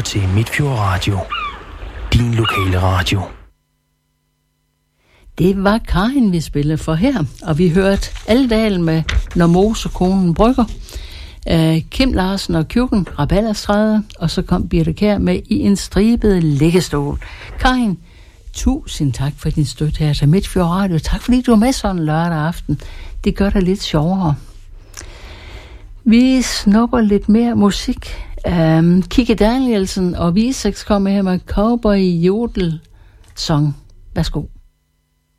til Midtfjord Radio. Din lokale radio. Det var Karin, vi spillede for her, og vi hørte Alledal med Når Mosekonen brygger, Kim Larsen og Kjukken, Rabalderstræde, og så kom Birte Kjær med I en stribet liggestol. Karin, tusind tak for din støtte her til Midtfjord Radio. Tak fordi du var med sådan lørdag aften. Det gør det lidt sjovere. Vi snupper lidt mere musik. Kikki Danielsen og Visex kommer her med Cowboy Jodel Song. Værsgo.